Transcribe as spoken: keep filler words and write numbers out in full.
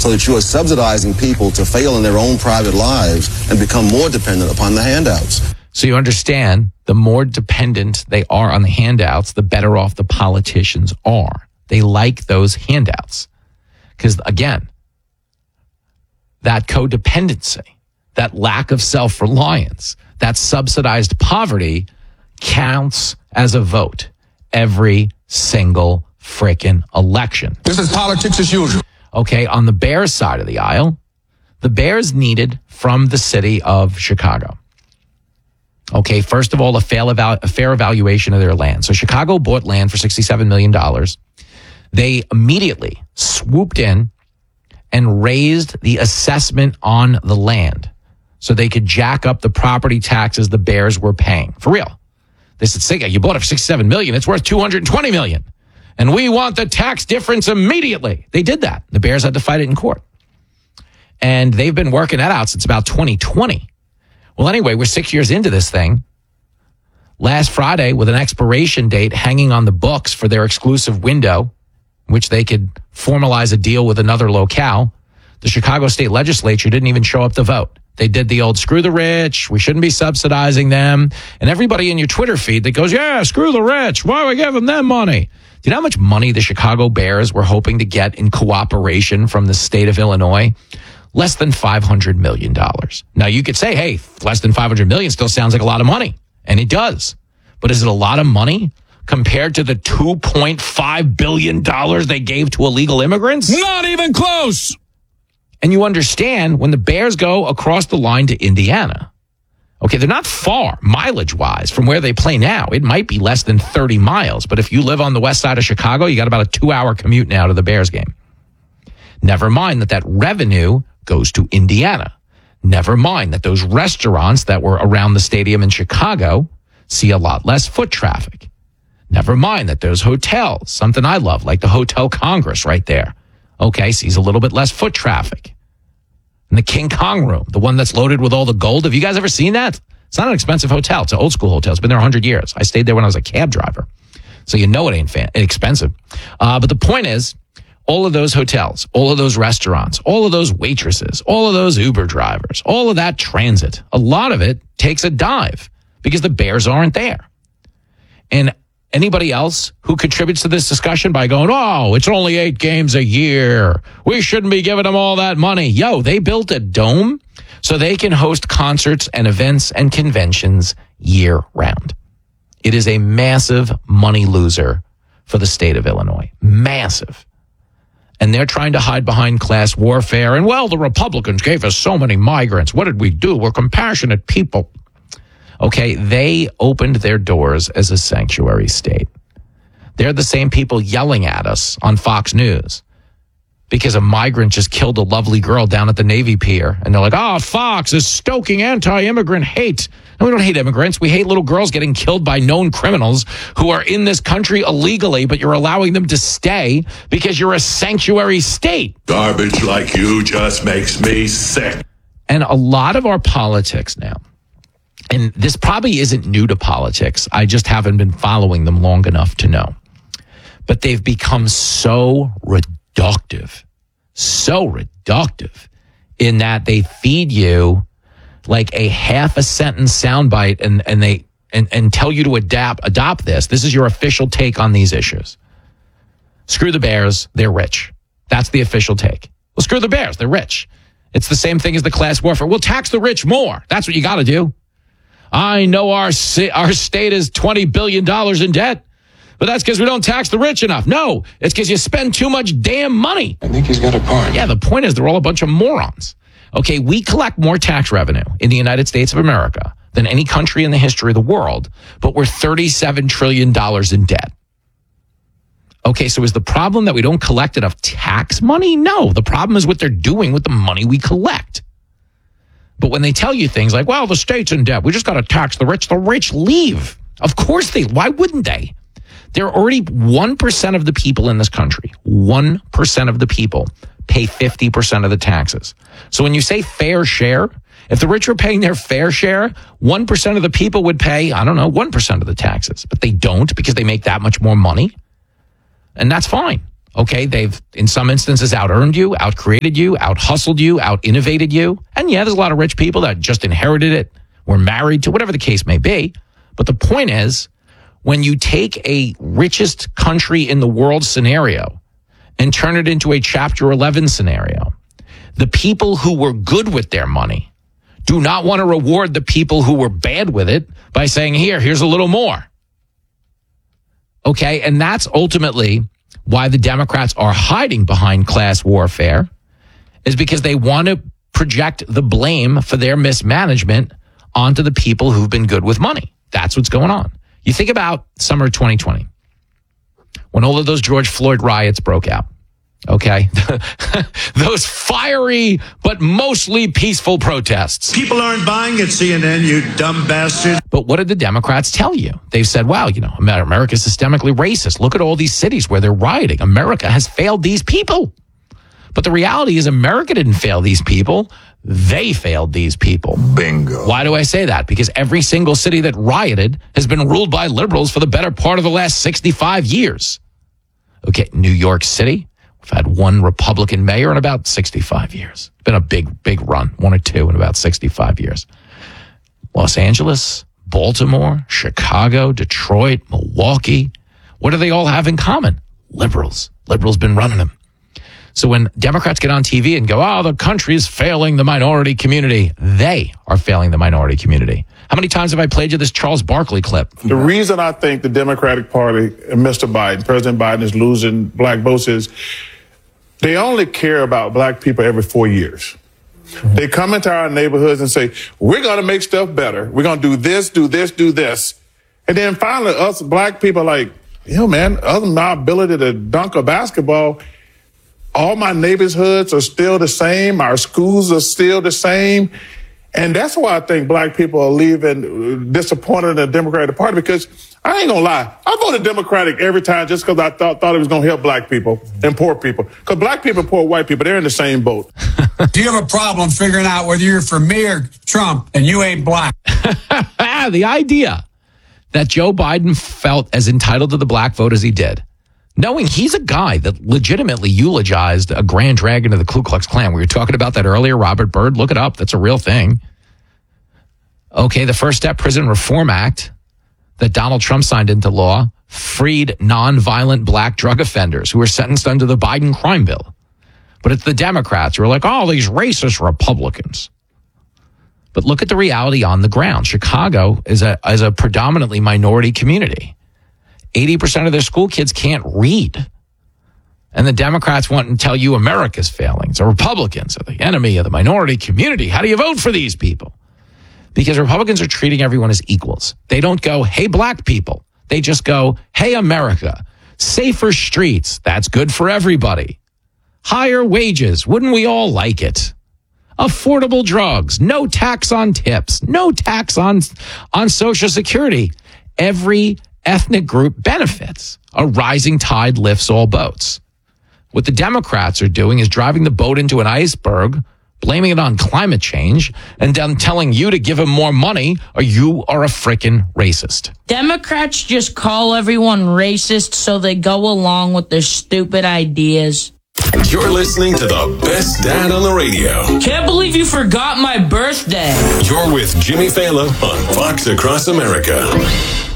so that you are subsidizing people to fail in their own private lives and become more dependent upon the handouts. So you understand, the more dependent they are on the handouts, the better off the politicians are. They like those handouts. Because, again, that codependency, that lack of self-reliance, that subsidized poverty counts as a vote every single frickin' election. This is politics as usual. Okay, on the Bears side of the aisle, the Bears needed from the city of Chicago. Okay, first of all, a fair, eval- a fair evaluation of their land. So Chicago bought land for sixty-seven million dollars. They immediately swooped in and raised the assessment on the land so they could jack up the property taxes the Bears were paying. For real. They said, Siga, you bought it for sixty-seven million dollars. It's worth two hundred twenty million dollars. And we want the tax difference immediately. They did that. The Bears had to fight it in court. And they've been working that out since about twenty twenty. Well, anyway, we're six years into this thing. Last Friday, with an expiration date hanging on the books for their exclusive window, which they could formalize a deal with another locale, the Chicago State Legislature didn't even show up to vote. They did the old screw the rich, we shouldn't be subsidizing them. And everybody in your Twitter feed that goes, yeah, screw the rich, why are we giving them money? Do you know how much money the Chicago Bears were hoping to get in cooperation from the state of Illinois? Less than five hundred million dollars. Now, you could say, hey, less than five hundred million dollars still sounds like a lot of money. And it does. But is it a lot of money compared to the two point five billion dollars they gave to illegal immigrants? Not even close. And you understand when the Bears go across the line to Indiana, okay, they're not far mileage-wise from where they play now. It might be less than thirty miles. But if you live on the west side of Chicago, you got about a two-hour commute now to the Bears game. Never mind that that revenue goes to Indiana. Never mind that those restaurants that were around the stadium in Chicago see a lot less foot traffic. Never mind that those hotels, something I love, like the Hotel Congress right there, okay, sees a little bit less foot traffic. And the King Kong room, the one that's loaded with all the gold. Have you guys ever seen that? It's not an expensive hotel. It's an old school hotel. It's been there one hundred years. I stayed there when I was a cab driver. So you know it ain't fan- expensive. Uh, but the point is, all of those hotels, all of those restaurants, all of those waitresses, all of those Uber drivers, all of that transit, a lot of it takes a dive because the Bears aren't there. And anybody else who contributes to this discussion by going, oh, it's only eight games a year, we shouldn't be giving them all that money. Yo, they built a dome so they can host concerts and events and conventions year round. It is a massive money loser for the state of Illinois. Massive. And they're trying to hide behind class warfare. And, well, the Republicans gave us so many migrants. What did we do? We're compassionate people. Okay, they opened their doors as a sanctuary state. They're the same people yelling at us on Fox News because a migrant just killed a lovely girl down at the Navy Pier. And they're like, oh, Fox is stoking anti-immigrant hate. No, we don't hate immigrants. We hate little girls getting killed by known criminals who are in this country illegally, but you're allowing them to stay because you're a sanctuary state. Garbage like you just makes me sick. And a lot of our politics now, and this probably isn't new to politics, I just haven't been following them long enough to know, but they've become so reductive, so reductive in that they feed you like a half a sentence soundbite and, and they and, and tell you to adapt, adopt this. This is your official take on these issues. Screw the Bears, they're rich. That's the official take. Well, screw the Bears, they're rich. It's the same thing as the class warfare. We'll tax the rich more. That's what you got to do. I know our our state is twenty billion dollars in debt, but that's because we don't tax the rich enough. No, it's because you spend too much damn money. I think he's got a point. Yeah, the point is they're all a bunch of morons. Okay, we collect more tax revenue in the United States of America than any country in the history of the world, but we're thirty-seven trillion dollars in debt. Okay, so is the problem that we don't collect enough tax money? No, the problem is what they're doing with the money we collect. But when they tell you things like, well, the state's in debt, we just got to tax the rich, the rich leave. Of course they, why wouldn't they? There are already one percent of the people in this country, one percent of the people pay fifty percent of the taxes. So when you say fair share, if the rich were paying their fair share, one percent of the people would pay, I don't know, one percent of the taxes. But they don't because they make that much more money. And that's fine. Okay, they've, in some instances, out-earned you, out-created you, out-hustled you, out-innovated you. And yeah, there's a lot of rich people that just inherited it, were married to, whatever the case may be. But the point is, when you take a richest country in the world scenario and turn it into a Chapter eleven scenario, the people who were good with their money do not want to reward the people who were bad with it by saying, here, here's a little more. Okay, and that's ultimately why the Democrats are hiding behind class warfare, is because they want to project the blame for their mismanagement onto the people who've been good with money. That's what's going on. You think about summer of twenty twenty, when all of those George Floyd riots broke out. Okay, those fiery but mostly peaceful protests. People aren't buying at C N N, you dumb bastard. But what did the Democrats tell you? They've said, wow, you know, America's systemically racist. Look at all these cities where they're rioting. America has failed these people. But the reality is America didn't fail these people. They failed these people. Bingo. Why do I say that? Because every single city that rioted has been ruled by liberals for the better part of the last sixty-five years. Okay, New York City. We've had one Republican mayor in about sixty-five years. Been a big, big run. One or two in about sixty-five years. Los Angeles, Baltimore, Chicago, Detroit, Milwaukee. What do they all have in common? Liberals. Liberals been running them. So when Democrats get on T V and go, oh, the country is failing the minority community, they are failing the minority community. How many times have I played you this Charles Barkley clip? The reason I think the Democratic Party and Mister Biden, President Biden, is losing black votes is they only care about black people every four years. Mm-hmm. They come into our neighborhoods and say, we're going to make stuff better. We're going to do this, do this, do this. And then finally, us black people are like, you know, man, other than my ability to dunk a basketball, all my neighborhoods are still the same. Our schools are still the same. And that's why I think black people are leaving disappointed in the Democratic Party, because I ain't gonna lie, I voted Democratic every time just because I thought, thought it was gonna help black people and poor people. Because black people and poor white people, they're in the same boat. Do you have a problem figuring out whether you're for me or Trump and you ain't black? The idea that Joe Biden felt as entitled to the black vote as he did, knowing he's a guy that legitimately eulogized a Grand Dragon of the Ku Klux Klan. We were talking about that earlier, Robert Byrd. Look it up. That's a real thing. Okay, the First Step Prison Reform Act that Donald Trump signed into law freed nonviolent black drug offenders who were sentenced under the Biden crime bill. But it's the Democrats who are like, oh, these racist Republicans. But look at the reality on the ground. Chicago is a, is a predominantly minority community. eighty percent of their school kids can't read. And the Democrats want to tell you America's failing. So Republicans are the enemy of the minority community. How do you vote for these people? Because Republicans are treating everyone as equals. They don't go, hey, black people. They just go, hey, America. Safer streets. That's good for everybody. Higher wages. Wouldn't we all like it? Affordable drugs. No tax on tips. No tax on, on Social Security. Every ethnic group benefits. A rising tide lifts all boats. What the Democrats are doing is driving the boat into an iceberg, blaming it on climate change, and then telling you to give them more money or you are a frickin' racist. Democrats just call everyone racist so they go along with their stupid ideas. You're listening to the best dad on the radio. Can't believe you forgot my birthday. You're with Jimmy Fallon on Fox Across America.